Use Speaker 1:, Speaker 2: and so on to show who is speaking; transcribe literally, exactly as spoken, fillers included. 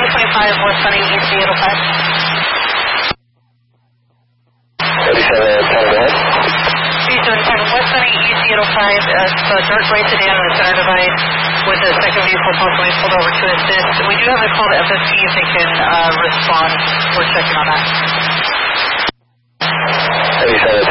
Speaker 1: seven twenty-five, West Sunny, E C eight oh five.
Speaker 2: thirty-seven ten, go ahead.
Speaker 1: thirty-seven ten, West Sunny, E C eight oh five, uh, it's a dark gray sedan on the center divide with a second vehicle possibly pulled over to assist. We do have a call to F S T if they can uh, respond. We're checking on that.
Speaker 2: thirty-seven